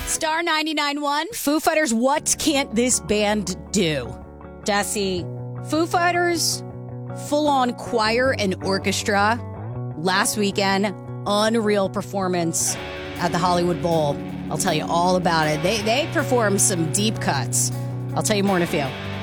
Star 99.1, Foo Fighters, what can't this band do? Desi, Foo Fighters, full-on choir and orchestra. Last weekend, unreal performance at the Hollywood Bowl. I'll tell you all about it. They performed some deep cuts. I'll tell you more in a few.